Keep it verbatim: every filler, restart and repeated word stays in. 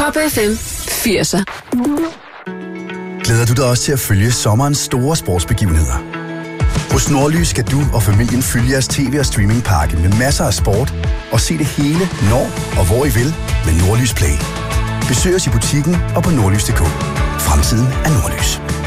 Top F M firser. Glæder du dig også til at følge sommerens store sportsbegivenheder? Hos Nordlys skal du og familien følge jeres tv- og streamingpakke med masser af sport og se det hele, når og hvor I vil med Nordlys Play. Besøg os i butikken og på nordlys punktum d k. Fremtiden er Nordlys.